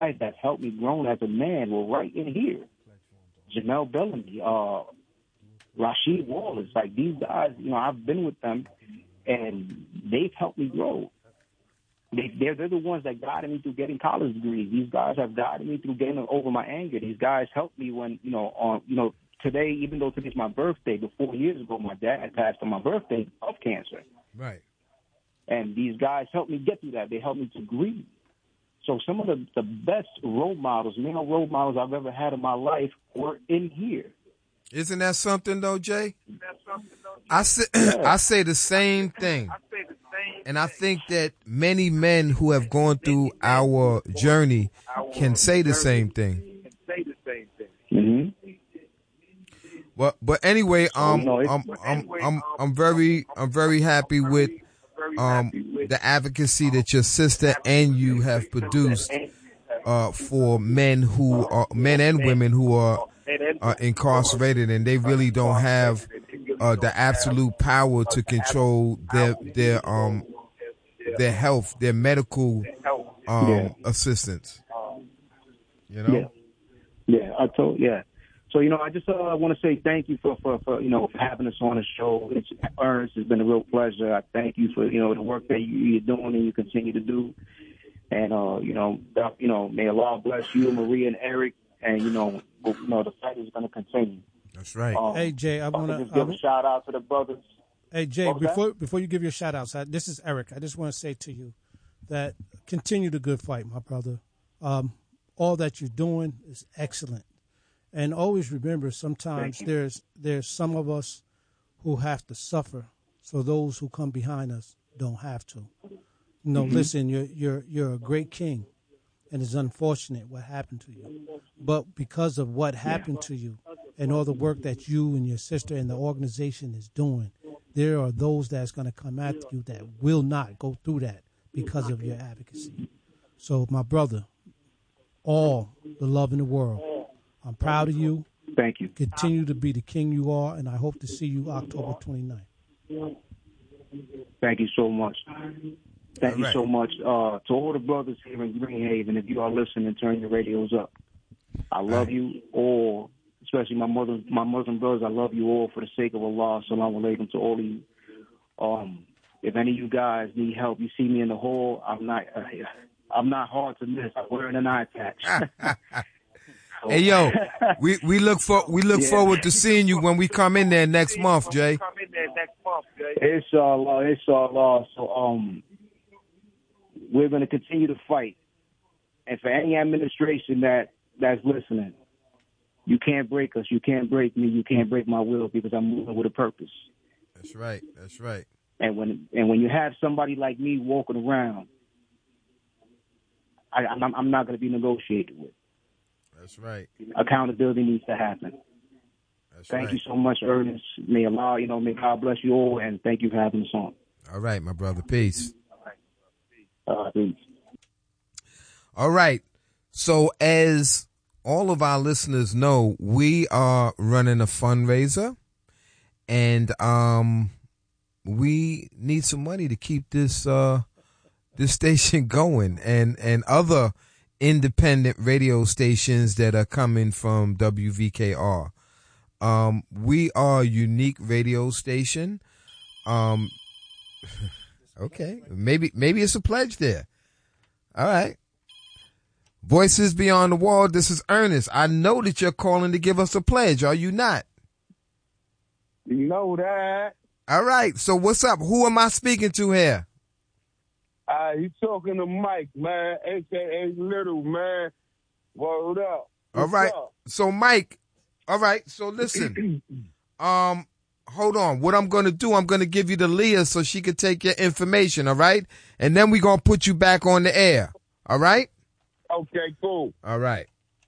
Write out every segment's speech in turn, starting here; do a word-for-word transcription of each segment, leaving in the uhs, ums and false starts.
that's helped me grow as a man were right in here. Jamel Bellamy, uh, Rasheed Wallace, like these guys, you know, I've been with them, and they've helped me grow. They, they're, they're the ones that guided me through getting college degrees. These guys have guided me through getting over my anger. These guys helped me when, you know, on, you know, today, even though today's my birthday, but four years ago, my dad passed on my birthday of cancer. Right. And these guys helped me get through that. They helped me to grieve. So some of the, the best role models, male role models I've ever had in my life were in here. Isn't that something, though, Jay? I say, I say the same thing. And I think that many men who have gone through our journey can say the same thing. Mm-hmm. But but anyway, um, I'm I'm I'm I'm very I'm very happy with um the advocacy that your sister and you have produced uh for men who are men and women who are uh, incarcerated, and they really don't have uh the absolute power to control their their um their health, their medical um Yeah. assistance. You know? Yeah, yeah, I told yeah. So, you know, I just uh, want to say thank you for, for, for, you know, for having us on the show. It's, Ernest, it's been a real pleasure. I thank you for, you know, the work that you, you're doing and you continue to do. And, uh, you know, that, you know, may Allah bless you, Maria, and Eric. And, you know, you know the fight is going to continue. That's right. Um, Hey, Jay, I want to just give a shout out to the brothers. Hey, Jay, What was before that? before you give your shout outs, this is Eric. I just want to say to you that continue the good fight, my brother. Um, all that you're doing is excellent. And always remember, sometimes there's there's some of us who have to suffer, so those who come behind us don't have to. You know, Mm-hmm. listen, you're you're you're a great king, and it's unfortunate what happened to you. But because of what happened to you and all the work that you and your sister and the organization is doing, there are those that's going to come after you that will not go through that because of your advocacy. So, my brother, all the love in the world. I'm proud of you. Thank you. Continue to be the king you are, and I hope to see you October twenty-ninth. Thank you so much. Thank All you right. so much. Uh, to all the brothers here in Greenhaven, if you are listening, turn your radios up. I love right. you all, especially my mother, my Muslim brothers. I love you all for the sake of Allah. Assalamu alaikum to all of you. Um, if any of you guys need help, you see me in the hall. I'm not. Uh, I'm not hard to miss. I'm wearing an eye patch. Hey yo, we we look for we look Yeah. forward to seeing you when we come in there next month, Jay. Inshallah, inshallah. So um, we're going to continue to fight. And for any administration that that's listening, you can't break us. You can't break me. You can't break my will because I'm moving with a purpose. That's right. That's right. And when and when you have somebody like me walking around, I, I'm, I'm not going to be negotiated with. That's right. Accountability needs to happen. That's Thank right. you so much, Ernest. May Allah, you know, may God bless you all, and thank you for having us on. All right, my brother. Peace. Uh, peace. All right. So as all of our listeners know, we are running a fundraiser, and um, we need some money to keep this uh, this station going, and and other independent radio stations that are coming from W V K R. Um, we are a unique radio station. Um, okay, maybe maybe it's a pledge there. All right. Voices Beyond the Wall, this is Ernest. I know that you're calling to give us a pledge, are you not? You know that. All right, so what's up? Who am I speaking to here? Uh, you talking to Mike, man, a k a. Little, man. Word up. All What's right, up? so Mike, all right, so listen, um, hold on. What I'm going to do, I'm going to give you to Leah so she can take your information, all right? And then we're going to put you back on the air, all right? Okay, cool. All right.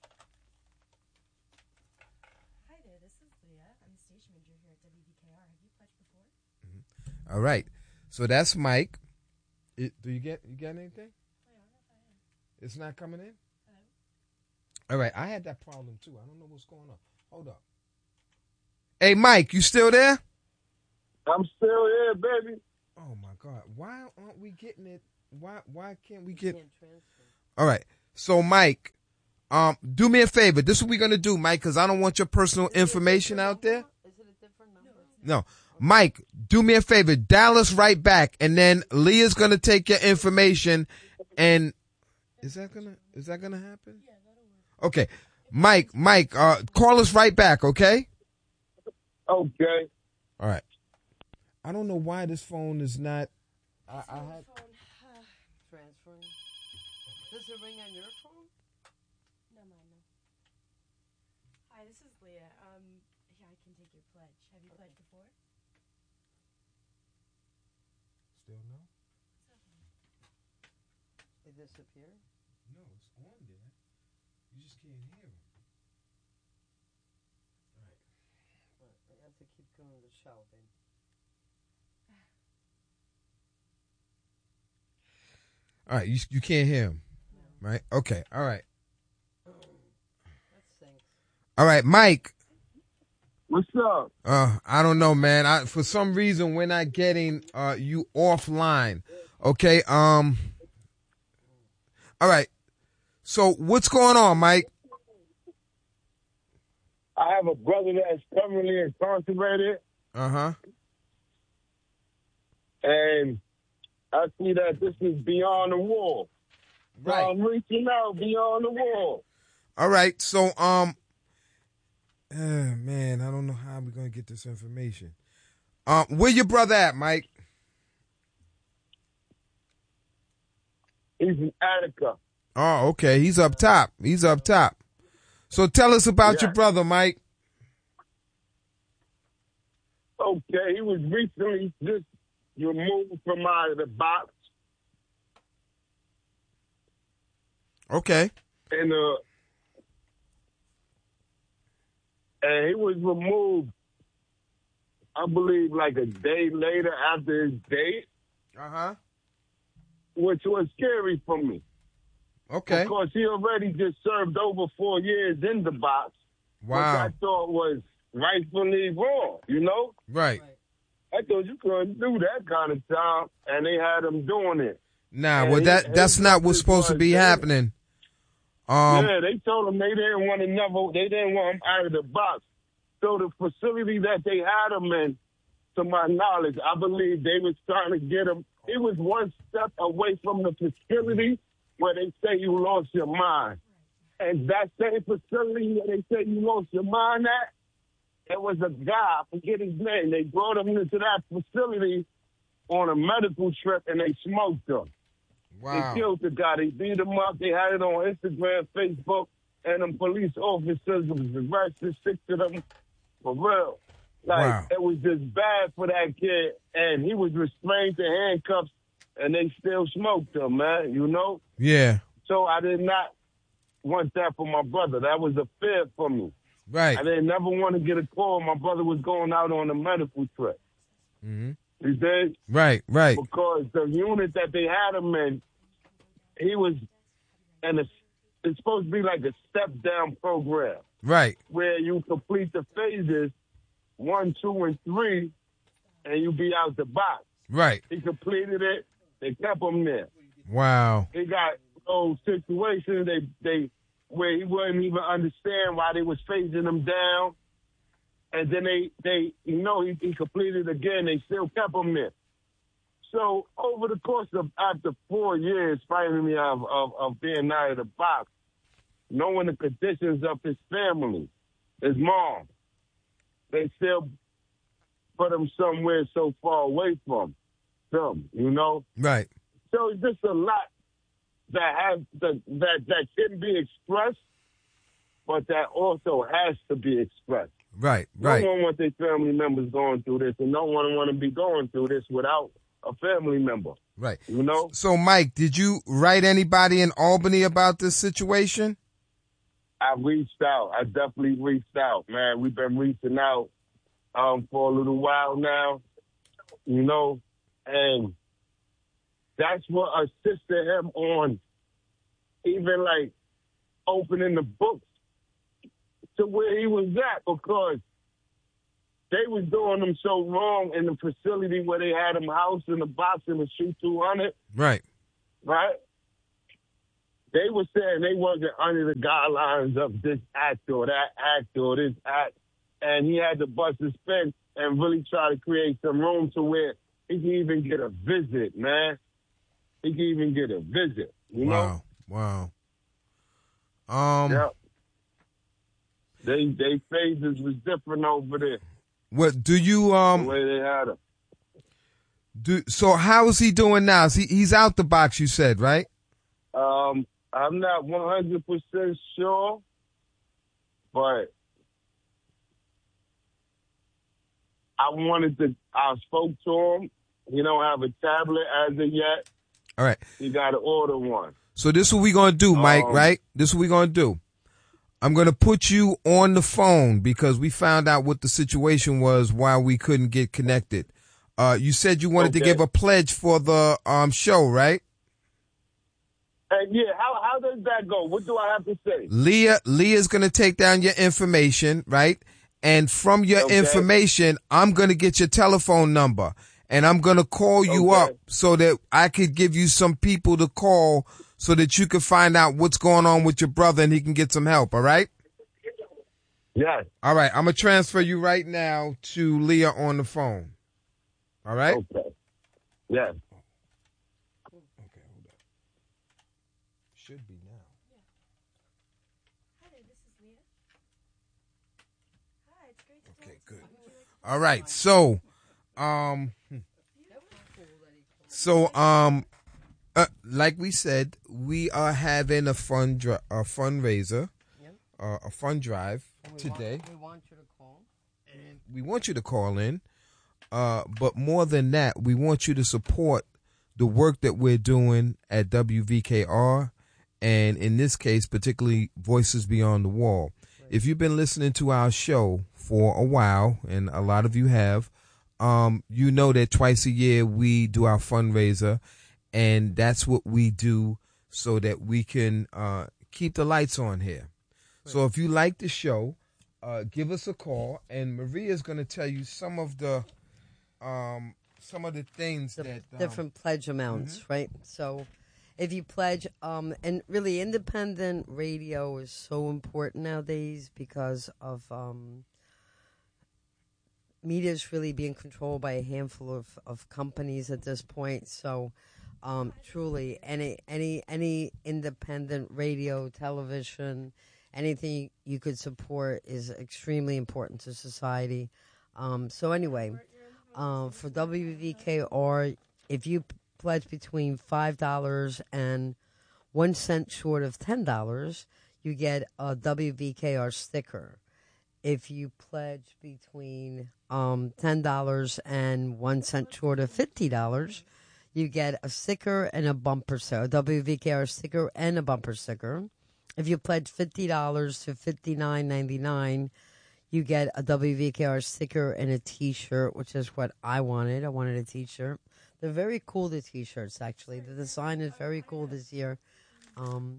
Hi there, this is Leah. I'm the station manager here at W V K R. Have you pledged before? All right, so that's Mike. It, do you get you get anything? It's not coming in? All right, I had that problem too. I don't know what's going on. Hold up. Hey, Mike, you still there? I'm still here, baby. Oh, my God. Why aren't we getting it? Why Why can't we get... All right, So, Mike, um, do me a favor. This is what we're going to do, Mike, because I don't want your personal information out there. Is it a different number? No. Mike, do me a favor. Dial us right back, and then Leah's going to take your information, and is that going to is that going to happen? Yeah, that'll work. Okay. Mike, Mike, uh, call us right back, okay? Okay. All right. I don't know why this phone is not. I, I had. Transferring. Does it ring on your phone? No, mine, no. Hi, this is Leah. Um, yeah, I can take your pledge. Have you pledged before? Still no? It disappeared? No, it's on there. You just can't hear it. All right. I have to keep doing the shouting. All right, you you can't hear him, right? Okay, all right, That stinks. all right, Mike. What's up? Uh, I don't know, man. I for some reason we're not getting uh you offline. Okay, um. All right. So what's going on, Mike? I have a brother that's currently incarcerated, Uh huh. and I see that this is beyond the wall. So Right. I'm reaching out beyond the wall. All right. So um. Uh, man, I don't know how we're gonna get this information. Um, where your brother at, Mike? He's in Attica. Oh, okay. He's up top. He's up top. So tell us about Yeah. your brother, Mike. Okay, he was recently just removed from out of the box, Okay. and uh, and he was removed, I believe, like a day later after his date, Uh huh. which was scary for me. Okay. Because he already just served over four years in the box, which Wow. I thought was rightfully wrong, you know? Right. I thought you couldn't do that kind of time, and they had him doing it. Nah. And Well, he- that that's his not what's message supposed to was be that- happening. Um. yeah, they told him they didn't want to never, they didn't want him out of the box. So the facility that they had him in, to my knowledge, I believe they was trying to get him. He was one step away from the facility where they say you lost your mind. And that same facility where they say you lost your mind at, there was a guy, I forget his name. They brought him into that facility on a medical trip, and they smoked him. Wow. They killed the guy. They beat him up. They had it on Instagram, Facebook, and them police officers was arrested, six of them, for real. Like, Wow. it was just bad for that kid, and he was restrained to handcuffs, and they still smoked him, man, you know? Yeah. So I did not want that for my brother. That was a fear for me. Right. I didn't never want to get a call. My brother was going out on a medical trip. Mm-hmm. You did? Right. Right. Because the unit that they had him in, he was in a, it's supposed to be like a step-down program Right. where you complete the phases one, two, and three, and you be out the box. Right. He completed it. They kept him there. Wow. He got those situations they they where he wouldn't even understand why they was phasing him down, and then they they you know he, he completed again. They still kept him there. So over the course of after four years, finally of of, of being out of the box, knowing the conditions of his family, his mom, they still put him somewhere so far away from them, you know. Right. So it's just a lot that has that that that can be expressed, but that also has to be expressed. Right. Right. No one wants their family members going through this, and no one want to be going through this without a family member. Right. You know. So, Mike, did you write anybody in Albany about this situation? I reached out. I definitely reached out, man. We've been reaching out um, for a little while now, you know, and that's what assisted him on even like opening the books to where he was at, because they was doing him so wrong in the facility where they had him housed in a box in the shoe two hundred, Right. right? they were saying they wasn't under the guidelines of this act or that act or this act, and he had to bust his spin and really try to create some room to where he can even get a visit, man. He can even get a visit, you know? Wow, wow. Um, yeah. They they phases was different over there. What do you um? The way they had him. Do so? How is he doing now? Is he, he's out the box. You said, right? Um, I'm not one hundred percent sure, but I wanted to. I spoke to him. He don't have a tablet as of yet. All right. He got to order one. So this is what we're gonna do, Mike. Um, right? This is what we're gonna do. I'm gonna put you on the phone because we found out what the situation was while we couldn't get connected. Uh, you said you wanted Okay. to give a pledge for the um show, right? And yeah, how how does that go? What do I have to say? Leah, Leah's gonna take down your information, right? And from your Okay. information, I'm gonna get your telephone number and I'm gonna call you Okay. up so that I could give you some people to call so that you can find out what's going on with your brother and he can get some help. All right. Yes. All right. I'm gonna transfer you right now to Leah on the phone. All right. Okay. Yes. Okay, hold up. Should be now. Hi, this is Leah. Hi, it's great to Okay, talk to good. you. Would you like to- All right. So, um, so, um, uh, like we said, we are having a fund, dri- a fundraiser, Yep. uh, a fund drive And we today. Want, we want you to call. And we want you to call in. Uh, but more than that, we want you to support the work that we're doing at W V K R, and in this case, particularly Voices Beyond the Wall. If you've been listening to our show for a while, and a lot of you have, um, you know that twice a year we do our fundraiser, and that's what we do so that we can uh, keep the lights on here. So if you like the show, uh, give us a call, and Maria's going to tell you some of the um, some of the things The that um, different pledge amounts, right? So if you pledge, um, and really independent radio is so important nowadays because of um, media is really being controlled by a handful of, of companies at this point. So um, truly, any any any independent radio, television, anything you could support is extremely important to society. Um, so anyway, uh, for W V K R, if you p- pledge between five dollars and one cent short of ten dollars, you get a W V K R sticker. If you pledge between um, ten dollars and one cent short of fifty dollars, you get a sticker and a bumper sticker, a W V K R sticker and a bumper sticker. If you pledge fifty dollars to fifty-nine ninety-nine, you get a W V K R sticker and a T-shirt, which is what I wanted. I wanted a T-shirt. They're very cool, the T-shirts, actually. The design is very cool this year. Um,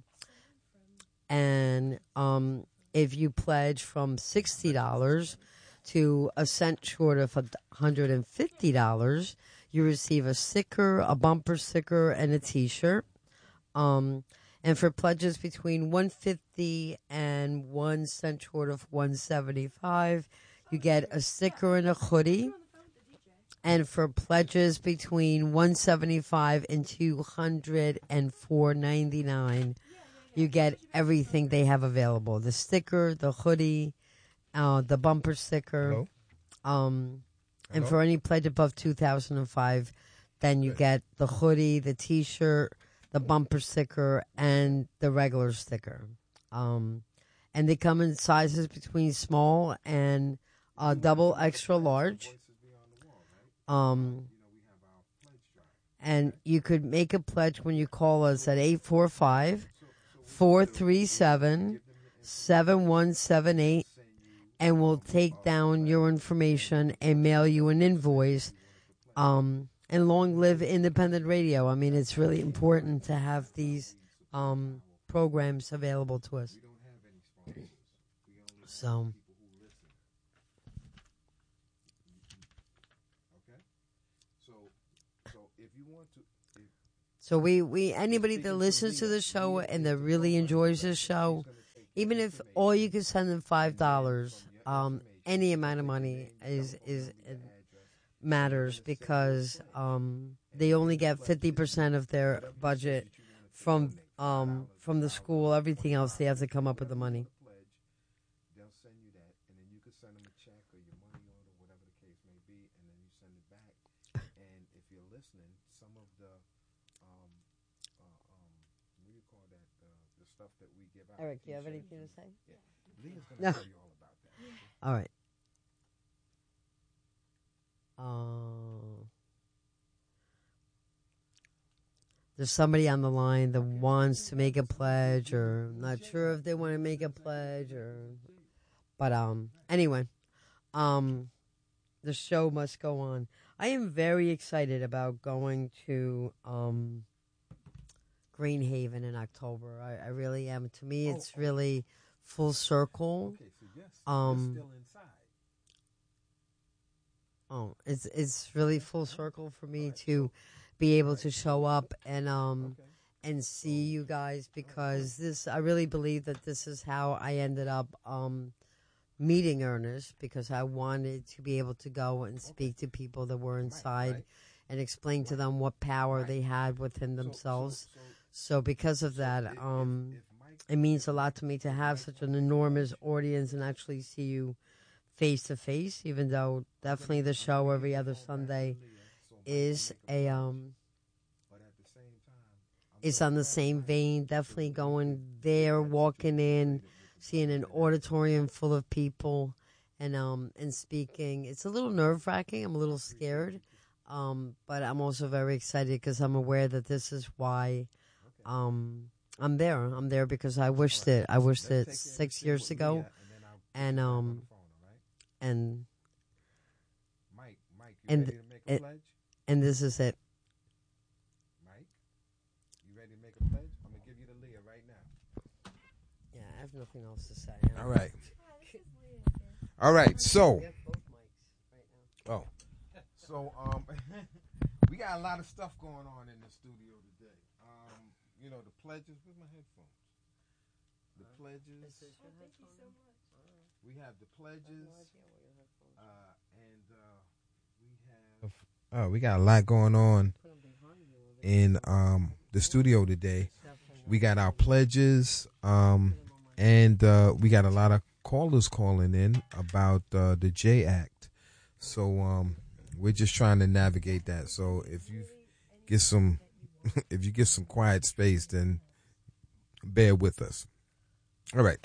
and um, if you pledge from sixty dollars to a cent short of one hundred fifty dollars, you receive a sticker, a bumper sticker, and a T-shirt. Um, and for pledges between one hundred fifty dollars and one cent short of one hundred seventy-five dollars, you get a sticker and a hoodie. And for pledges between one hundred seventy-five dollars and two hundred four dollars and ninety-nine cents, you get everything they have available: the sticker, the hoodie, uh, the bumper sticker. Hello? Um, and Hello? for any pledge above two thousand five, then you get the hoodie, the T-shirt, the bumper sticker, and the regular sticker. Um, and they come in sizes between small and uh, double extra large. Um, and you could make a pledge when you call us at eight four five, four three seven, seven one seven eight, and we'll take down your information and mail you an invoice. Um, and long live independent radio. I mean, it's really important to have these um, programs available to us. So, So, so if you want to, if, So we, we anybody that listens to the show and that really enjoys this show, even if all you can send them five dollars, um, any amount of money is is it matters because um, they only get fifty percent of their budget from um, from the school. Everything else they have to come up with the money. They'll send you that, and then you can send them a check or your money order, whatever the case may be, and then you send it back. And if you're listening, some of the um, uh, um, what do you call that? The, the stuff that we give out. Eric, do you have anything to say? Yeah, Leah's gonna No. tell you all about that. All right. Uh, there's somebody on the line that wants to make a pledge, or I'm not sure if they want to make a pledge, or but um anyway, um the show must go on. I am very excited about going to um Greenhaven in October. I, I really am. To me, it's really full circle. Okay, so yes, Um, you're still inside. Oh, it's it's really full circle for me to be able to show up and um and see you guys because this I really believe that this is how I ended up um meeting Ernest because I wanted to be able to go and speak to people that were inside and explain to them what power they had within themselves. So because of that, um it means a lot to me to have such an enormous audience and actually see you face to face, even though definitely the show every other Sunday is a um is on the same vein. Definitely going there, walking in, seeing an auditorium full of people and um and speaking. It's a little nerve wracking. I'm a little scared. Um, but I'm also very excited because I'm aware that this is why um I'm there. I'm there because I wished it. I wished it six years ago. And um and Mike, Mike, you and ready to make a it- pledge? and this is it. Mike, you ready to make a pledge? I'm gonna give you the Leah right now. Yeah, I have nothing else to say. All right, Hi, this is Leah. all right. So, We have both mics right now. oh, so um, we got a lot of stuff going on in the studio today. Um, you know the pledges. Where's my headphones? The pledges. This is your Thank you so headphone? much. We have the pledges. No idea what your headphones are. Uh, and uh, we have. Oh, we got a lot going on Put 'em behind you a little in um the studio today. bit. We got our pledges, um, and uh, we got a lot of callers calling in about uh, the J Act. So um, we're just trying to navigate that. So if you get some, if you get some quiet space, then bear with us. All right.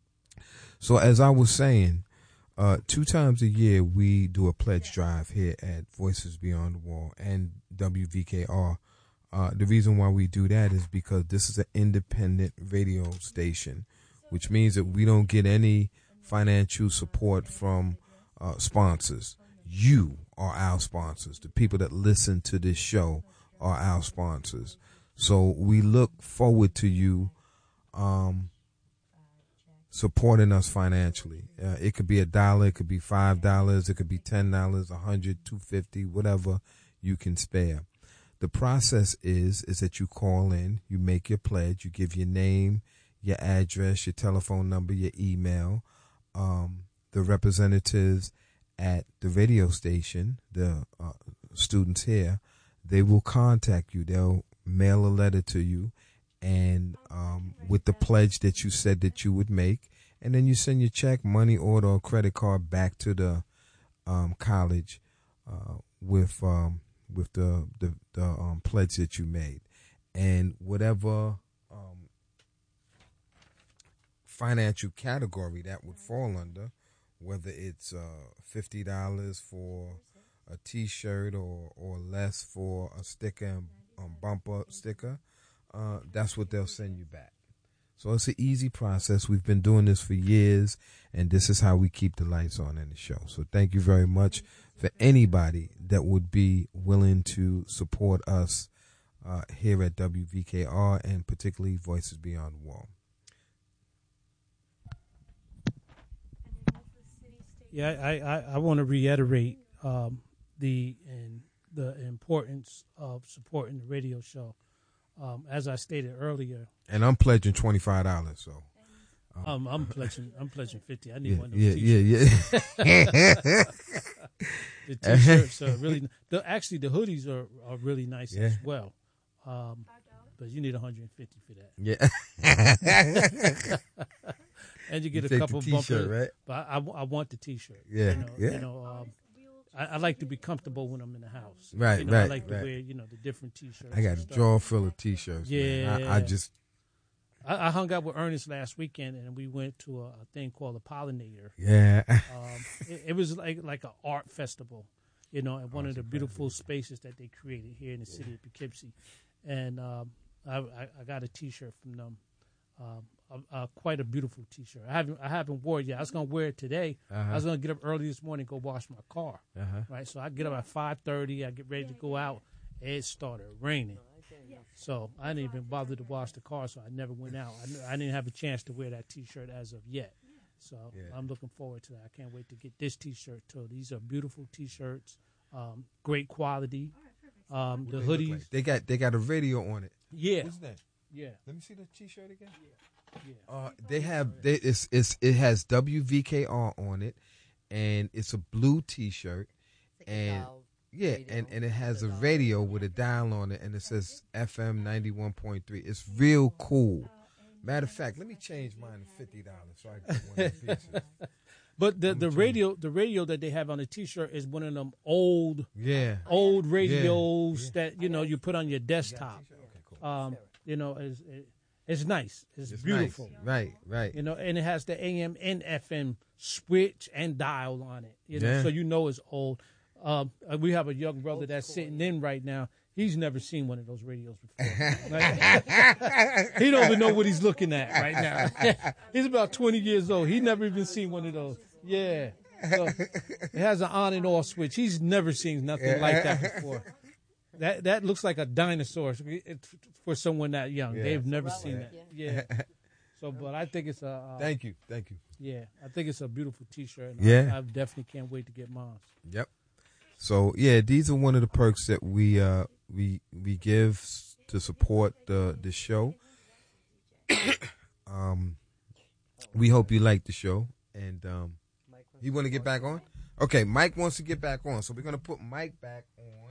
So as I was saying, uh, two times a year we do a pledge drive here at Voices Beyond the Wall and W V K R. Uh, the reason why we do that is because this is an independent radio station, which means that we don't get any financial support from uh, sponsors. You are our sponsors. The people that listen to this show are our sponsors. So we look forward to you um, supporting us financially. Uh, it could be a dollar, it could be five dollars, it could be ten dollars, a hundred, two fifty, whatever you can spare. The process is is that you call in, you make your pledge, you give your name, your address, your telephone number, your email. Um, the representatives at the radio station, the uh, students here, they will contact you. They'll mail a letter to you, and um, with the pledge that you said that you would make, and then you send your check, money order, or credit card back to the um, college uh, with um, with the the, the um, pledge that you made, and whatever um, financial category that would fall under, whether it's uh, fifty dollars for a T-shirt or or less for a sticker, um, bumper sticker, uh, that's what they'll send you back. So it's an easy process. We've been doing this for years, and this is how we keep the lights on in the show. So thank you very much for anybody that would be willing to support us uh, here at W V K R and particularly Voices Beyond the Wall. And then what's the city state? Yeah, I, I, I want to reiterate um, the and the importance of supporting the radio show. um, as I stated earlier, And I'm pledging twenty five dollars. So. um, I'm pledging. I'm pledging fifty. I need Yeah, one of those yeah, t-shirts. yeah, yeah. The t-shirts are really. The, actually, the hoodies are, are really nice Yeah. as well. Um, but you need one hundred fifty for that, Yeah. and you get You a take couple the t-shirt, bumpers. right? But I, I want the t-shirt. Yeah, you know, yeah. You know, um, I, I like to be comfortable when I'm in the house. Right, you know, I right, like to right. wear, you know, the different t-shirts. I got and a stuff. drawer full of t-shirts. man. I, I Yeah. just I, I hung out with Ernest last weekend, and we went to a, a thing called a Pollinator. yeah. Um, it, it was like like an art festival, you know, at one of the beautiful spaces that they created here in the city of Poughkeepsie. And um, I, I, I got a T-shirt from them, um, a, a, quite a beautiful T-shirt. I haven't I haven't worn it yet. I was gonna wear it today. Uh-huh. I was gonna get up early this morning, and go wash my car. Uh-huh. Right, so I get up at five thirty. I get ready to go out. It started raining. So I didn't even bother to wash the car, so I never went out. I, I didn't have a chance to wear that T-shirt as of yet. So Yeah. I'm looking forward to that. I can't wait to get this T-shirt too. These are beautiful T-shirts, um, great quality. Um, the They look hoodies, like- They got they got a radio on it. yeah, What's that? yeah, Let me see the t-shirt again. yeah. Uh, they have they it's it's it has W V K R on it, and it's a blue t-shirt, and yeah, and, and it has a radio with a dial on it, and it says F M ninety-one point three. It's real cool. Matter of fact, let me change mine to fifty dollars so I get one of the pieces. But the, the radio the radio that they have on the T-shirt is one of them old Yeah. old radios yeah. that you know you put on your desktop. Okay, cool. Um, you know, it's, it, it's nice. It's, It's beautiful. nice. Right, right. You know, and it has the A M and F M switch and dial on it. You know, Yeah. so you know it's old. Um, uh, we have a young brother that's sitting in right now. He's never seen one of those radios before. Like, he don't even know what he's looking at right now. He's about twenty years old. He never even seen one of those. Yeah. So it has an on and off switch. He's never seen nothing like that before. That that looks like a dinosaur for someone that young. Yeah. They've never seen that. Yeah. So, but I think it's a uh, Thank you, thank you. yeah. I think it's a beautiful T-shirt. And Yeah. I, I definitely can't wait to get mine. Yep. So yeah, these are one of the perks that we uh we we give to support the the show. um, we hope you like the show, and um, you want to get back on? Okay, Mike wants to get back on, so we're gonna put Mike back on.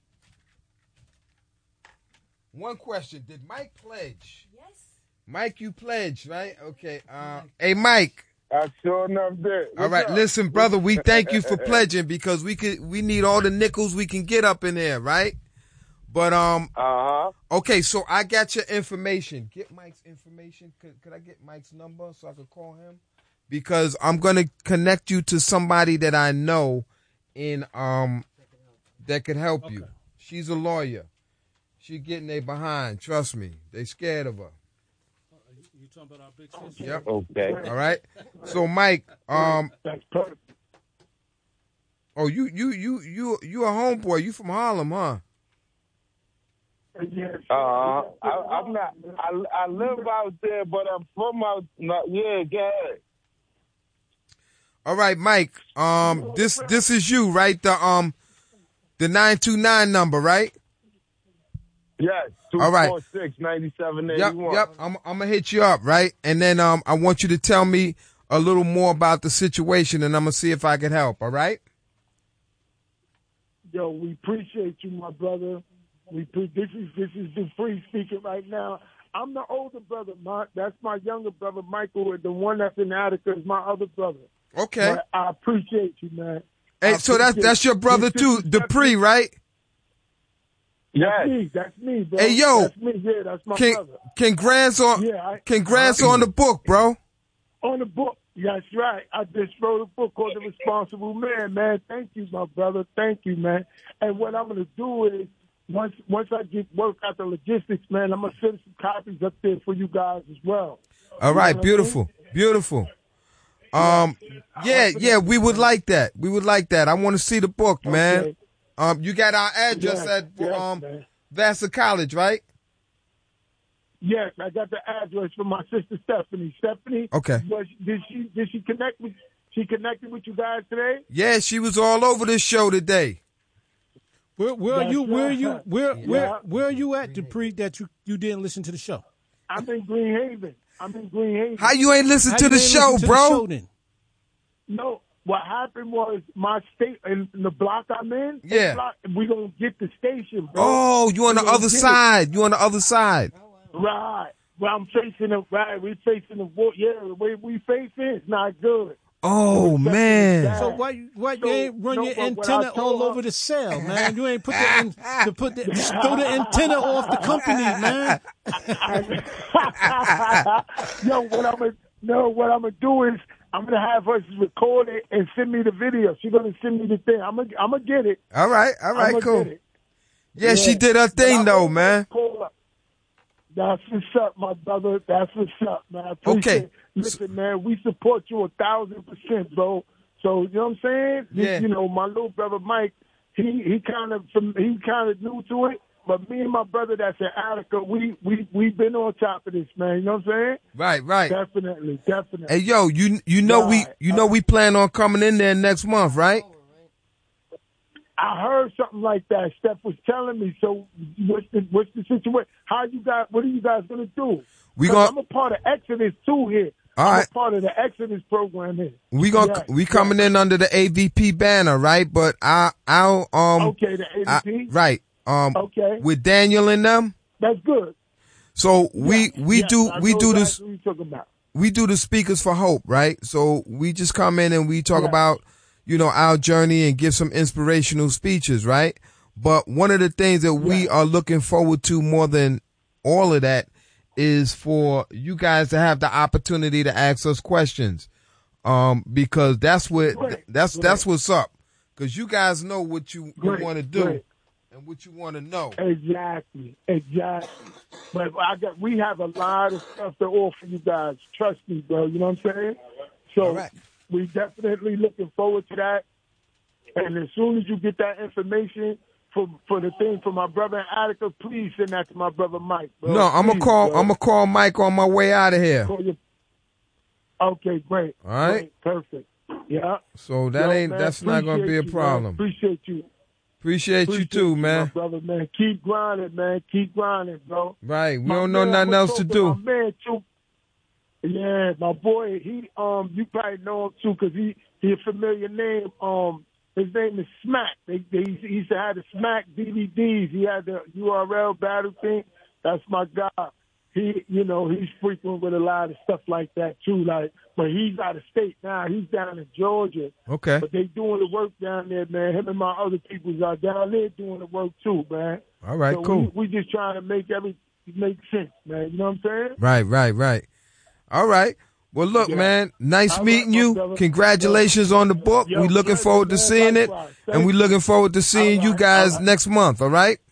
One question: did Mike pledge? Yes. Mike, you pledged, right? Okay. Uh, hey, Mike. I sure enough did. All right, What's up? listen, brother, we thank you for pledging because we could we need all the nickels we can get up in there, right? But um Uh-huh. okay, so I got your information. Get Mike's information. Could could I get Mike's number so I could call him? Because I'm gonna connect you to somebody that I know in um that could help you. Okay. She's a lawyer. She getting they behind. Trust me. They scared of her. You talking about our big sister? Yep. Okay. All right. So Mike, um That's perfect. oh you you you you you a homeboy. You from Harlem, huh? Uh, I, I'm not. I, I live out there, but I'm from out. No, yeah, go ahead. All right, Mike. Um, this this is you, right? The um, the nine two nine number, right? Yes. Two All right. four six ninety seven eighty Yep, one. yep. I'm I'm gonna hit you up, right? And then um, I want you to tell me a little more about the situation, and I'm gonna see if I can help. All right? Yo, we appreciate you, my brother. We pre- this is this is the free speaking right now. I'm the older brother. My that's my younger brother, Michael, and the one that's in Attica is my other brother. Okay. But I appreciate you, man. Hey, I so that's appreciate that's your brother This too, is Dupree, right? Yes. That's me. That's me, bro. Hey, yo. That's me. Yeah, that's my Can brother. congrats on Yeah, I- congrats on the book, bro. On the book. That's right. I just wrote a book called The Responsible Man, man. Thank you, my brother. Thank you, man. And what I'm going to do is, once once I get work out the logistics, man, I'm going to send some copies up there for you guys as well. All right, You know what I beautiful, beautiful. Um, yeah, yeah, we would like that. We would like that. I want to see the book, man. Okay. Um, you got our address Yes, at yes, um man. Vassar College, right? Yes, I got the address from my sister Stephanie. Stephanie, Okay. Was, did she did she connect with she connected with you guys today? Yeah, she was all over this show today. Where, where are That's you? Where are you? right. Where Yeah. where where are you at, Dupree? That you you didn't listen to the show? I'm in Green Haven. I'm in Green Haven. How you ain't listen How to you the ain't show, listen to bro? The show, then? No, what happened was my state in, in the block I'm in. Yeah. Block, we gonna get the station, bro. Oh, you on the We gonna other get it. side. You on the other side. Right. Well, I'm facing the right. We facing the war. Yeah, the way we facing is not good. Oh, man. So why you why you So, ain't run no, your but what I antenna told all her- over the cell, man? You ain't put the in, to put the throw the antenna off the company, man. Yo, what I'm gonna no, what I'm gonna do is I'm gonna have her record it and send me the video. She's gonna send me the thing. I'm gonna I'm gonna get it. All right. All right, I'ma cool. get it. Yeah, she did her But thing, I though, always man. call her. That's what's up, my brother. That's what's up, man. I appreciate Okay. it. Listen, man, we support you a thousand percent, bro. So you know what I'm saying? You- Yeah. You know, my little brother Mike, he he kind of he kind of new to it, but me and my brother that's in Attica, we we we been on top of this, man. You know what I'm saying? Right, right. Definitely, definitely. Hey, yo, you you know we Right. you know we plan on coming in there next month, right? I heard something like that. Steph was telling me. So what's the what's the situation? How you guys? What are you guys gonna do? We 'Cause gon- I'm a part of Exodus too here. All I'm right. a part of the Exodus program here. We gonna Yes, we coming in under the A V P banner, right? But I I'll um Okay, the A I- V P. right um Okay. with Daniel and them. That's good. So we Yes, we yes, do I we know do this exactly what you're talking about. we do the Speakers for Hope, right? So we just come in and we talk Right. about, you know, our journey and give some inspirational speeches, right? But one of the things that we Right. are looking forward to more than all of that is for you guys to have the opportunity to ask us questions. Um, because that's what, Great, that's, great. that's what's up. Cause you guys know what you, you Great, want to do great. and what you want to know. Exactly, exactly. But I got we have a lot of stuff to offer you guys. Trust me, bro. You know what I'm saying? So All right. we definitely looking forward to that. And as soon as you get that information for for the thing for my brother in Attica, please send that to my brother Mike. Bro. No, I'm gonna Please, call, bro. I'm gonna call Mike on my way out of here. Call your- Okay, great. All right. Great, perfect. Yeah. So that Yo, ain't, man, that's not gonna be a appreciate you, man. problem. Appreciate you. Appreciate you Appreciate too, my man. brother, man. Keep grinding, man. Keep grinding, bro. Right. We My don't know man, nothing I'ma else talk to My do. man too. Yeah, my boy. He um, you probably know him too because he he a familiar name. Um, his name is Smack. They they he used to have the Smack D V Ds. He had the U R L battle thing. That's my guy. He, you know, he's frequent with a lot of stuff like that too. Like, but he's out of state now. He's down in Georgia. Okay. But they doing the work down there, man. Him and my other peoples are down there doing the work too, man. All right, so cool. We, we just trying to make every make sense, man. You know what I'm saying? Right, right, right. All right. Well, look, Yeah. man, nice All right, meeting my you. brother. Congratulations on the book. Yo, we looking pleasure, forward to man. seeing it, Likewise. and Thank we you. looking forward to seeing All you right, guys all right. next month. All right.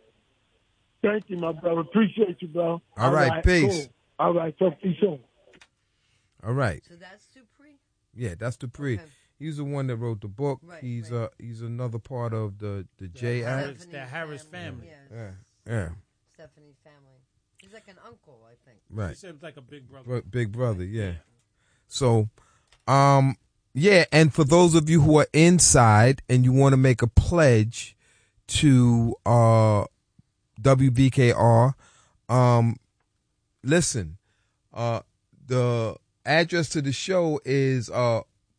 Thank you, my brother. Appreciate you, bro. All right, peace. Cool. All right, talk to you soon. All right. So that's Dupree? Yeah, that's Dupree. Okay. He's the one that wrote the book. Right, he's right. uh he's another part of the the J Act. Harris, the Harris family. Yeah, yeah, Stephanie family. He's like an uncle, I think. He right. seems like a big brother. Bro- Big brother, yeah. So, um, yeah, and for those of you who are inside and you want to make a pledge to uh W B K R, um, listen, uh, the address to the show is uh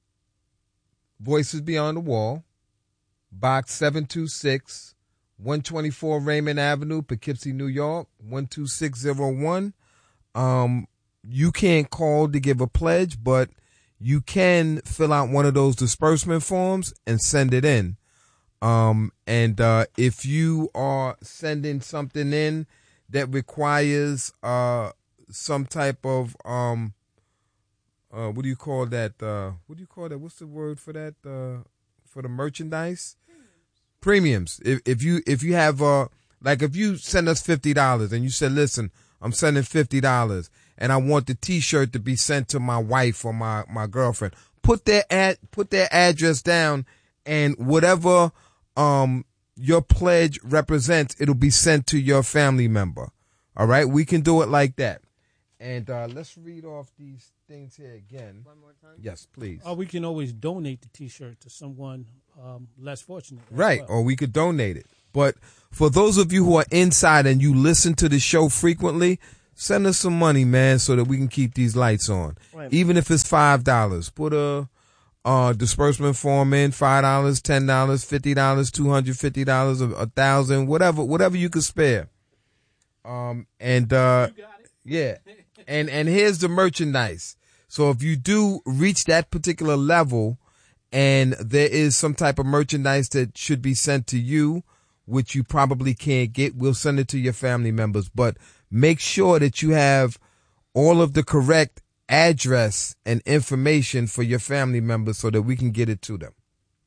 Voices Beyond the Wall, Box seven two six, one twenty-four Raymond Avenue, Poughkeepsie, New York, one two six zero one. Um, you can't call to give a pledge, but you can fill out one of those disbursement forms and send it in. Um, and uh, if you are sending something in that requires uh, some type of um, uh, what do you call that? Uh, what do you call that? What's the word for that? Uh, for the merchandise? Premiums. If if you if you have uh like if you send us fifty dollars and you said, listen, I'm sending fifty dollars and I want the T-shirt to be sent to my wife or my my girlfriend, put their ad put their address down, and whatever um your pledge represents, it'll be sent to your family member. All right, we can do it like that. And uh, let's read off these things here again. One more time. Yes, please. Or we can always donate the T-shirt to someone um, less fortunate. as Right, well. or we could donate it. But for those of you who are inside and you listen to the show frequently, send us some money, man, so that we can keep these lights on. Right. Even if it's five dollars. Put a uh, disbursement form in, five dollars, ten dollars, fifty dollars, two hundred fifty dollars, a, a thousand, whatever, whatever you can spare. Um, and uh, yeah, and and here's the merchandise. So if you do reach that particular level, and there is some type of merchandise that should be sent to you, which you probably can't get, we'll send it to your family members. But make sure that you have all of the correct address and information for your family members so that we can get it to them.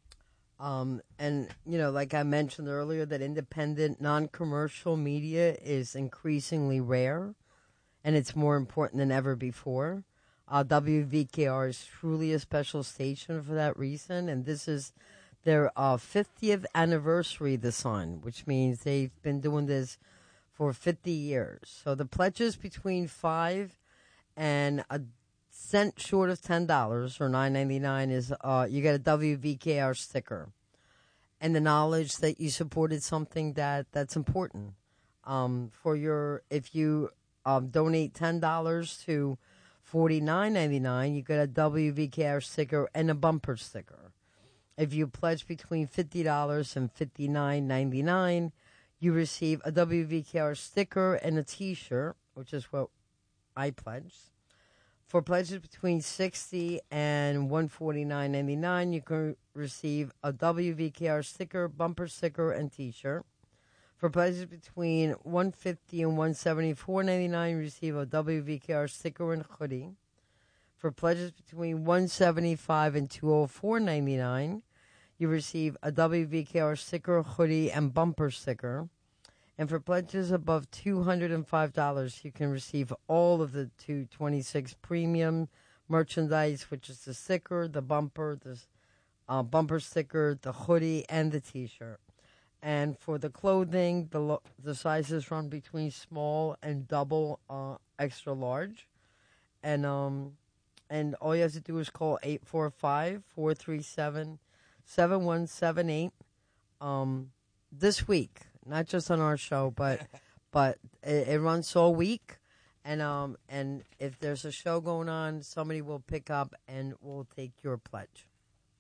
Um, and, you know, like I mentioned earlier, that independent, non-commercial media is increasingly rare, and it's more important than ever before. Uh, W V K R is truly a special station for that reason, and this is their uh, fiftieth anniversary this on, which means they've been doing this for fifty years. So the pledges between five and a cent short of ten dollars or nine ninety nine is uh, you get a W V K R sticker, and the knowledge that you supported something that that's important. Um, for your if you um, donate ten dollars to forty nine ninety nine, you get a W V K R sticker and a bumper sticker. If you pledge between fifty dollars and fifty nine ninety nine, you receive a W V K R sticker and a T-shirt, which is what I pledged. For pledges between sixty and one forty nine ninety nine, you can receive a W V K R sticker, bumper sticker, and T-shirt. For pledges between one fifty and one seventy four ninety nine, you receive a W V K R sticker and hoodie. For pledges between one seventy five and two oh four ninety nine, you receive a W V K R sticker, hoodie, and bumper sticker. And for pledges above two hundred five dollars, you can receive all of the two twenty-six premium merchandise, which is the sticker, the bumper, the uh, bumper sticker, the hoodie, and the T-shirt. And for the clothing, the lo- the sizes run between small and double uh, extra large. And um, and all you have to do is call eight four five, four three seven, seven one seven eight um, this week. Not just on our show, but but it, it runs all week, and um and if there's a show going on, somebody will pick up and will take your pledge.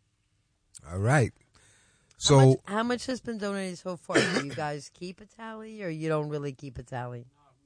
All right. So how much, how much has been donated so far? Do you guys keep a tally, or you don't really keep a tally?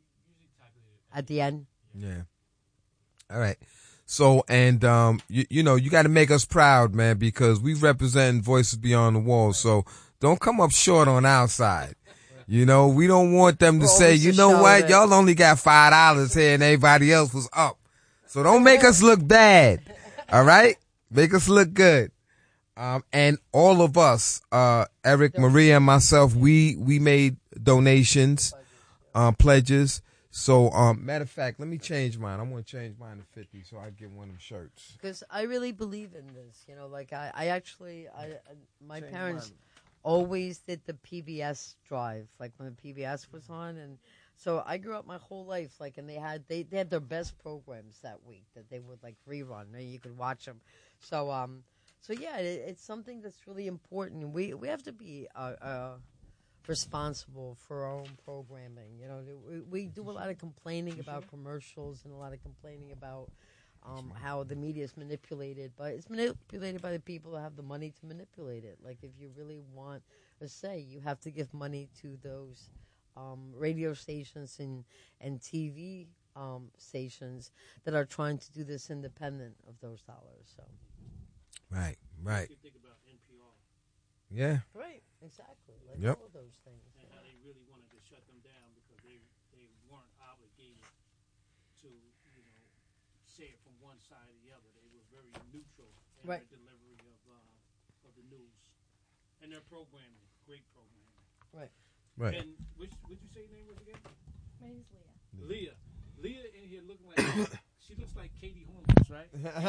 At the end. Yeah. All right. So and um you you know you got to make us proud, man, because we represent Voices Beyond the Wall. So don't come up short on our side. You know, we don't want them to We're say, always you to know show what, that- y'all only got five dollars here and everybody else was up. So don't make us look bad. All right? Make us look good. Um, and all of us, uh, Eric, Maria, and myself, we, we made donations, um, pledges. So, um, matter of fact, let me change mine. I'm going to change mine to fifty so I get one of them shirts. Because I really believe in this. You know, like I, I actually, I, I my parents always did the P B S drive, like when the P B S was on, and so I grew up my whole life, like, and they had they, they had their best programs that week that they would like rerun, and you could watch them. So um, so yeah, it, it's something that's really important. We we have to be uh, uh responsible for our own programming. You know, we, we do a lot of complaining about commercials and a lot of complaining about. Um, how the media is manipulated, but it's manipulated by the people that have the money to manipulate it. Like, if you really want a say, you have to give money to those um, radio stations and, and T V um, stations that are trying to do this independent of those dollars. So, Right, right. You think about N P R. Yeah. right, exactly. Like Yep. all of those things. And how they really wanted to shut them down because they they weren't obligated to, you know, say it from one side or the other. They were very neutral in Right. their delivery of uh, of the news and their programming. Great programming. Right. Right. And which would you say your name was again? My name's Leah. Leah. Leah in here looking like she looks like Katie Holmes, right?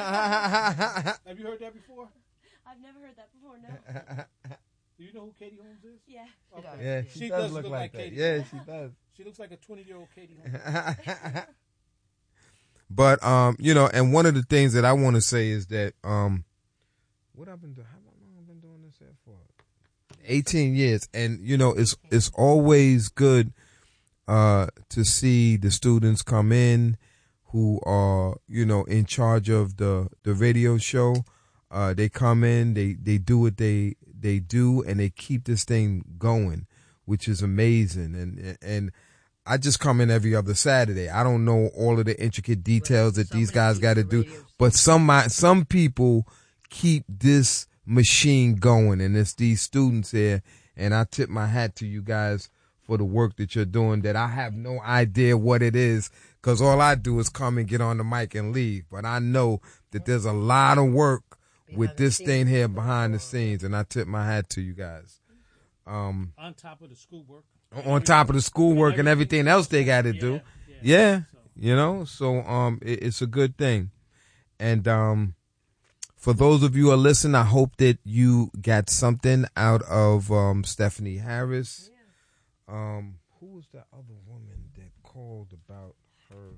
Have you heard that before? I've never heard that before, no. Do you know who Katie Holmes is? Yeah. Okay. Yeah, she, She does, does look, look like like that. Katie. Yeah, she does. She looks like a twenty-year-old Katie Holmes. But um, you know, and one of the things that I want to say is that um, what I've been doing, how long I've been doing this here for? eighteen years, and you know, it's it's always good uh to see the students come in who are, you know, in charge of the the radio show. Uh, they come in, they they do what they they do, and they keep this thing going, which is amazing. And and I just come in every other Saturday. I don't know all of the intricate details that these guys got to do, but some some people keep this machine going, and it's these students here. And I tip my hat to you guys for the work that you're doing. That I have no idea what it is, because all I do is come and get on the mic and leave. But I know that there's a lot of work with this thing here behind the scenes, and I tip my hat to you guys. Um, on top of the schoolwork. On top of the schoolwork and everything else they got to do. Yeah, yeah. yeah. So. You know, so um, it, it's a good thing. And um, for those of you who are listening, I hope that you got something out of um, Stephanie Harris. Yeah. Um, who was that other woman that called about her?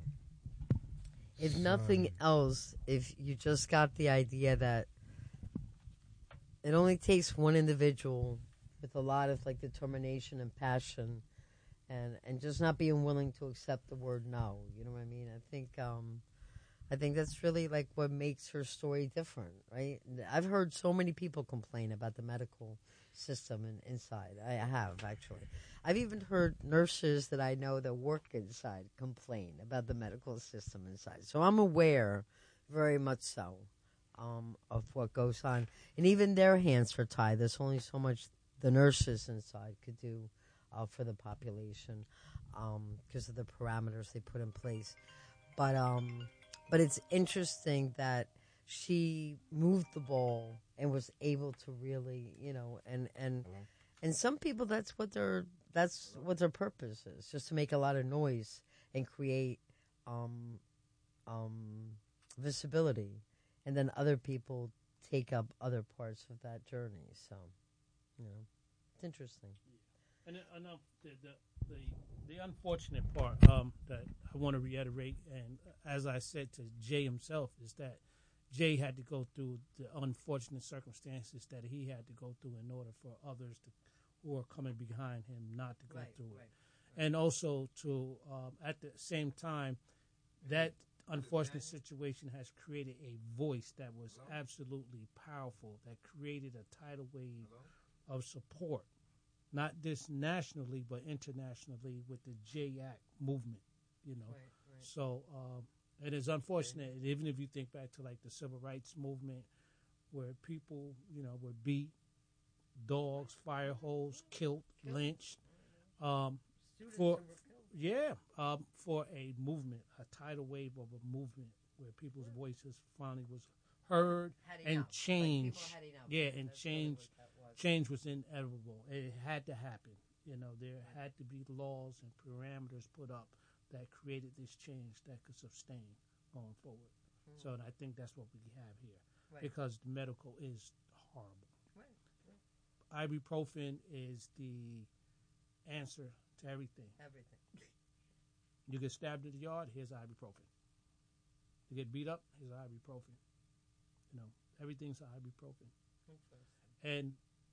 If son? Nothing else, if you just got the idea that it only takes one individual with a lot of like determination and passion, and and just not being willing to accept the word no. You know what I mean? I think um, I think that's really like what makes her story different, right? I've heard so many people complain about the medical system and inside. I have actually. I've even heard nurses that I know that work inside complain about the medical system inside. So I'm aware, very much so, um, of what goes on, and even their hands are tied. There's only so much the nurses inside could do uh, for the population because um, of the parameters they put in place. But um, but it's interesting that she moved the ball and was able to really, you know, and and and some people that's what their that's what their purpose is, just to make a lot of noise and create um, um, visibility, and then other people take up other parts of that journey. So. You know, it's interesting. And I know the, the the the unfortunate part um, that I want to reiterate, and as I said to Jay himself, is that Jay had to go through the unfortunate circumstances that he had to go through in order for others to, who are coming behind him not to go right, through right, it, right. And also to um, at the same time, that unfortunate situation has created a voice that was Hello? absolutely powerful, that created a tidal wave Hello? of support, not just nationally but internationally with the J A C movement, you know. Right, right. So um, it is unfortunate, okay. Even if you think back to like the civil rights movement, where people, you know, were beat, dogs, fire hose, killed, killed. lynched, um, for yeah, um, for a movement, a tidal wave of a movement where people's voices finally was heard and up. changed. Like yeah, and change. Really change was inevitable. It had to happen. You know, there had to be laws and parameters put up that created this change that could sustain going forward. Mm-hmm. So I think that's what we have here, right. Because the medical is horrible. Right. Right. Ibuprofen is the answer to everything. Everything. You get stabbed in the yard, here's ibuprofen. You get beat up, here's ibuprofen. You know, everything's ibuprofen. And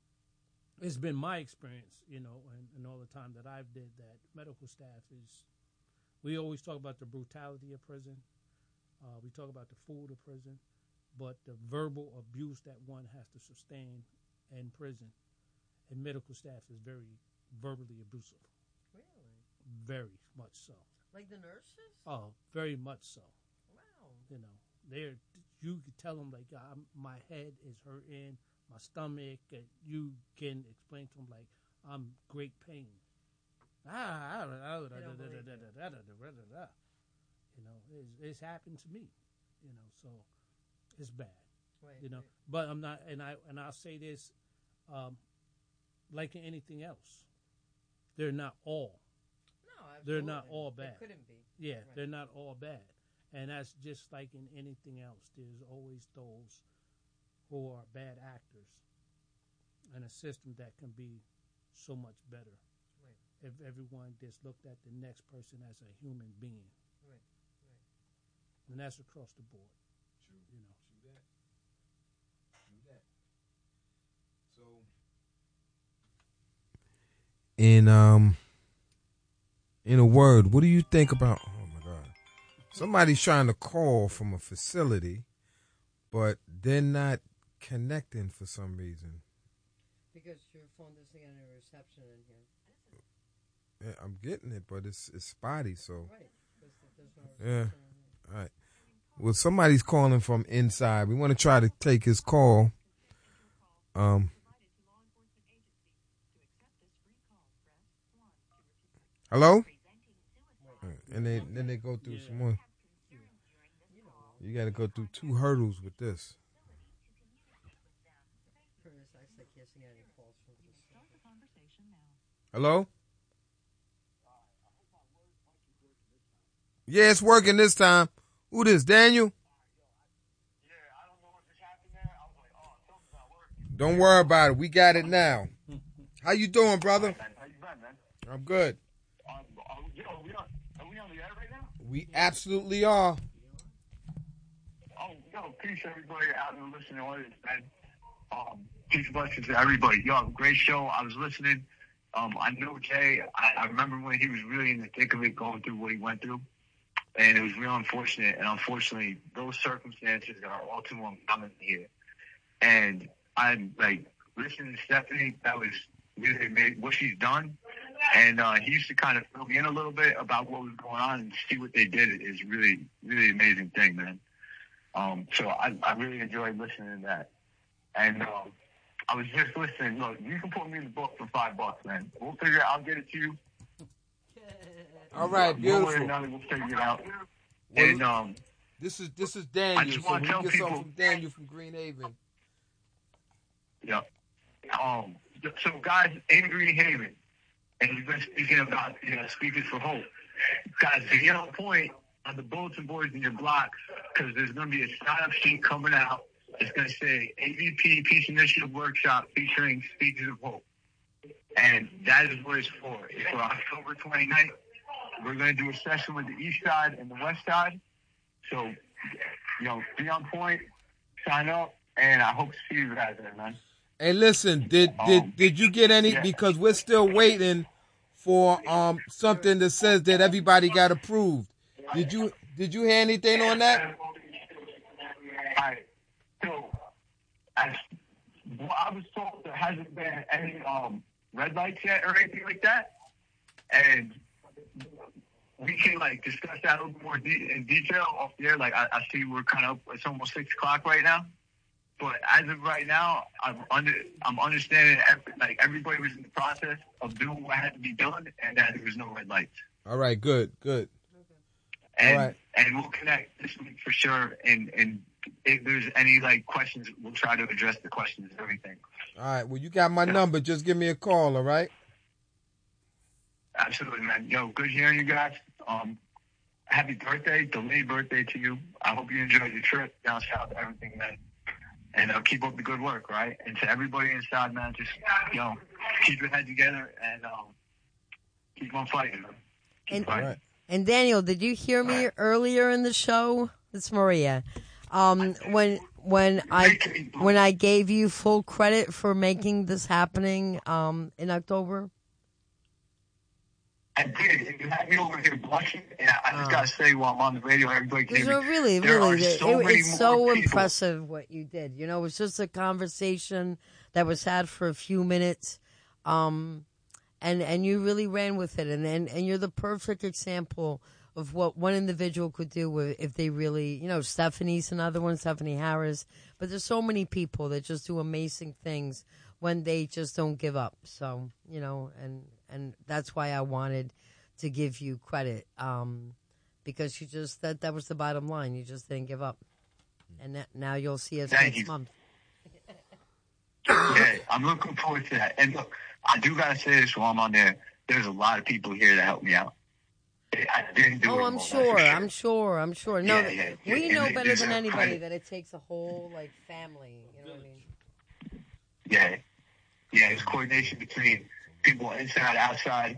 it's been my experience, you know, and, and all the time that I've did that medical staff is, we always talk about the brutality of prison. Uh, we talk about the food of prison, but the verbal abuse that one has to sustain in prison, and medical staff is very verbally abusive. Really? Very much so. Like the nurses? Oh, very much so. Wow. You know, they're, you could tell them, like, I'm, my head is hurting, my stomach, and you can explain to them, like, I'm great pain. Ah, you know, it's, it's happened to me, you know, so it's bad, right, you know. Right. But I'm not, and I and I'll say this, um, like in anything else, they're not all. No, absolutely. They're not all bad. They couldn't be. Yeah, right. They're not all bad, and that's just like in anything else. There's always those who are bad actors, and a system that can be so much better. Right. If everyone just looked at the next person as a human being. Right. Right. and that's across the board. You know. So, in um, in a word, what do you think about? Oh my God, somebody's trying to call from a facility, but they're not connecting for some reason. Because your phone doesn't get any reception in here. Yeah, I'm getting it, but it's it's spotty. So, Right. There's, there's no yeah. reception in here. All right. Well, somebody's calling from inside. We want to try to take his call. Um. Hello? And they, then they go through some more. You got to go through two hurdles with this. Hello? Yeah, it's working this time. Who this, Daniel? Don't worry about it. We got it now. How you doing, brother? How you been, man? I'm good. Um, are, we, are, we on, are we on the air right now? We absolutely are. Oh, yo, peace everybody out in the listening audience, man. Um, peace and blessings to everybody. Yo, great show. I was listening. Um, I know Jay. I, I remember when he was really in the thick of it, going through what he went through, and it was real unfortunate. And unfortunately, those circumstances are all too uncommon here. And I'm like listening to Stephanie. That was really amazing what she's done. And uh, he used to kind of fill me in a little bit about what was going on, and see what they did is really, really amazing thing, man. Um, so I, I really enjoyed listening to that. And um, I was just listening. Look, you can put me in the book for five bucks, man. We'll figure it out. I'll get it to you. All right, One way or beautiful. another, we'll figure it out. Well, And um, This is this is I Daniel. just So wanna we tell get people- something from Daniel from Green Haven. yeah. Um, so guys in Green Haven, and we've been speaking about, you know, Speakers for Hope. Guys, be on point on the bulletin boards in your blocks, because there's going to be a sign-up sheet coming out. It's going to say A V P Peace Initiative Workshop featuring Speakers of Hope. And that is what it's for. It's for October twenty-ninth. We're going to do a session with the East Side and the West Side. So, you know, be on point, sign up, and I hope to see you guys there, man. Hey, listen, did did Um, did you get any? yeah. Because we're still waiting for um something that says that everybody got approved. Did you did you hear anything on that? All right. So, as well, I was told there hasn't been any um, red lights yet or anything like that, and we can like discuss that a little more de- in detail off the air. Like I, I see we're kind of it's almost six o'clock right now, but as of right now, I'm under I'm understanding every, like everybody was in the process of doing what had to be done, and that there was no red lights. All right, good, good. And, All right. and we'll connect this week for sure. And, and if there's any like questions, we'll try to address the questions and everything. All right. Well, you got my number. Just give me a call. All right. Absolutely, man. Yo, good hearing you guys. Um, happy birthday, delayed birthday to you. I hope you enjoyed your trip down south, everything, man. And uh, keep up the good work, right? And to everybody inside, man, just, you know, keep your head together and um, keep on fighting, man. Keep And- fighting. All right. And Daniel, did you hear me earlier in the show? It's Maria. Um, when when I when I gave you full credit for making this happening um, in October. I did. You had me over here blushing, and I just gotta say, while I'm on the radio, everybody can These hear are me. really, there really, are it- so it- many it's more so people. impressive what you did. You know, it was just a conversation that was had for a few minutes, um, and and you really ran with it, and, and and you're the perfect example of what one individual could do with, if they really, you know, Stephanie's another one, Stephanie Harris, but there's so many people that just do amazing things when they just don't give up. So, you know, and and that's why I wanted to give you credit, um, because you just that that was the bottom line. You just didn't give up, and that, now you'll see us Thank next you. month. Yeah, I'm looking forward to that. And look, I do gotta say this while I'm on there. There's a lot of people here to help me out. I didn't do it Oh, I'm alone, that's sure, for I'm sure, I'm sure. No, Yeah, yeah, yeah. we And know they better than deserve anybody credit. that it takes a whole like family. You know what I mean? Yeah, yeah. It's coordination between people inside, outside,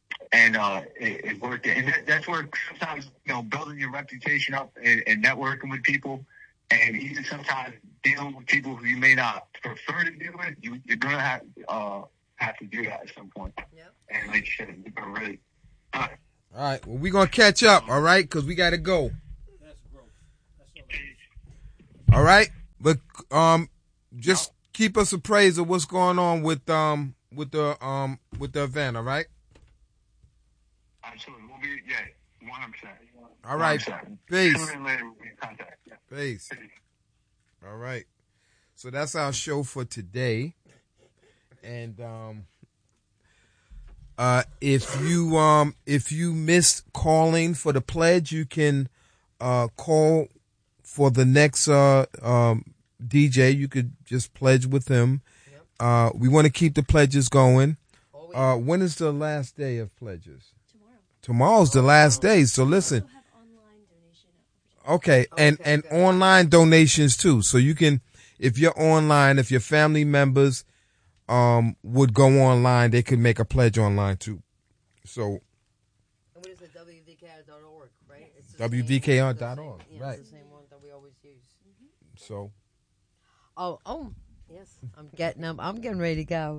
and uh, it, it worked. And that, that's where sometimes, you know, building your reputation up and, and networking with people, and even sometimes dealing with people who you may not prefer to deal with, you, you're gonna have uh, have to do that at some point. Yep. And like shit, you're gonna really. Uh, All right. Well, we're gonna catch up. All right, because we gotta go. That's growth. That's all. All right, but um, just keep us appraised of what's going on with um with the um with the event. All right. Absolutely, we'll be yeah, one hundred percent. All right. Peace. Sooner than later, we'll be in contact. Yeah. Peace. All right. So that's our show for today. And um uh if you um if you missed calling for the pledge, you can uh call for the next uh um D J. You could just pledge with him. Yep. Uh we want to keep the pledges going. Uh when is the last day of pledges? Tomorrow. Tomorrow's the last day. So listen. We also have online donation Okay, and Okay, and good. online donations too. So you can, if you're online, if your family members um would go online, they could make a pledge online too. So And what is it? W V K R dot org, right? It's the W same- V K R the dot same- org, yeah, right. It's the same one that we always use. so Oh, oh, yes. I'm getting them. I'm getting ready to go.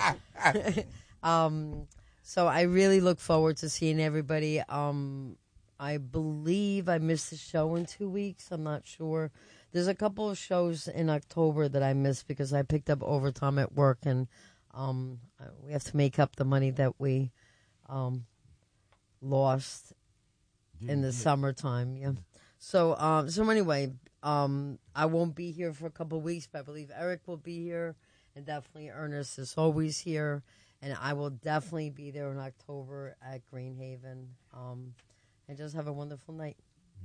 um, so I really look forward to seeing everybody. Um, I believe I missed the show in two weeks. I'm not sure. There's a couple of shows in October that I missed because I picked up overtime at work, and um, we have to make up the money that we um, lost in the summertime. Yeah. So, um, so anyway, um, I won't be here for a couple of weeks, but I believe Eric will be here, and definitely Ernest is always here, and I will definitely be there in October at Greenhaven. Um, and just have a wonderful night.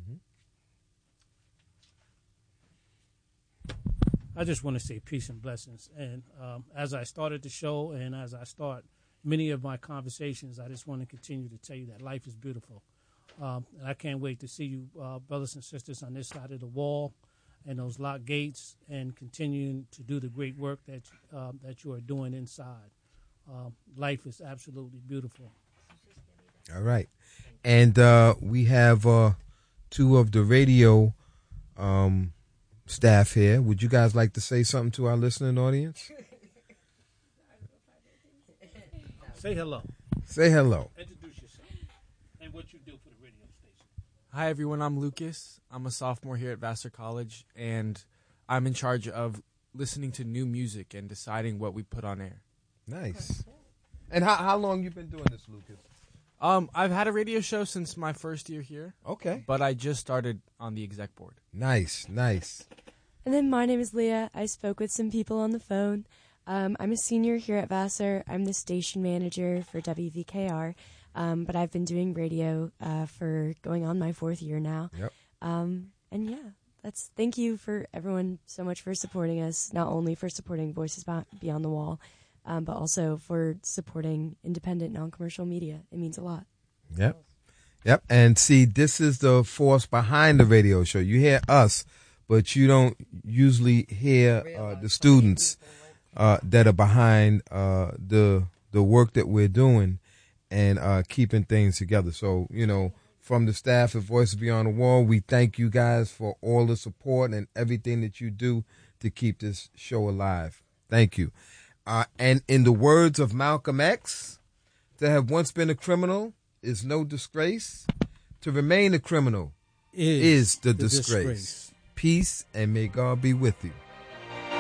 I just want to say peace and blessings. And um, as I started the show and as I start many of my conversations, I just want to continue to tell you that life is beautiful. Um, and I can't wait to see you, uh, brothers and sisters, on this side of the wall and those locked gates, and continuing to do the great work that uh, that you are doing inside. Uh, life is absolutely beautiful. all right. And uh we have uh two of the radio um staff here. Would you guys like to say something to our listening audience? Say hello. Say hello. Introduce yourself and what you do for the radio station. Hi, everyone. I'm Lucas. I'm a sophomore here at Vassar College, and I'm in charge of listening to new music and deciding what we put on air. Nice. And how how long you been doing this, Lucas? Um, I've had a radio show since my first year here, Okay. but I just started on the exec board. Nice, nice. And then my name is Leah. I spoke with some people on the phone. Um, I'm a senior here at Vassar. I'm the station manager for W V K R, um, but I've been doing radio uh, for going on my fourth year now. Yep. Um, and yeah, that's thank you for everyone so much for supporting us, not only for supporting Voices Beyond the Wall, um, but also for supporting independent, non-commercial media. It means a lot. Yep. Yep. And see, this is the force behind the radio show. You hear us, but you don't usually hear uh, the students uh, that are behind uh, the the work that we're doing and uh, keeping things together. So, you know, from the staff at Voices Beyond the Wall, we thank you guys for all the support and everything that you do to keep this show alive. Thank you. Uh, and in the words of Malcolm X, to have once been a criminal is no disgrace. To remain a criminal is, the, the disgrace. disgrace. Peace, and may God be with you.